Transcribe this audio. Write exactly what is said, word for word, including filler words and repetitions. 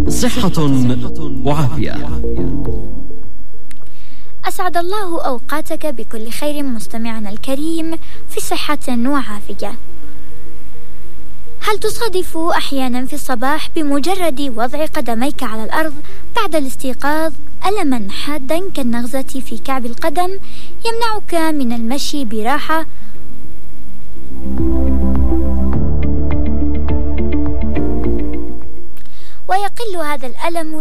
صحة وعافية. أسعد الله أوقاتك بكل خير مستمعنا الكريم في صحة وعافية. هل تصادف أحيانا في الصباح بمجرد وضع قدميك على الأرض بعد الاستيقاظ ألما حادا كالنغزة في كعب القدم يمنعك من المشي براحة؟ ويقل هذا الألم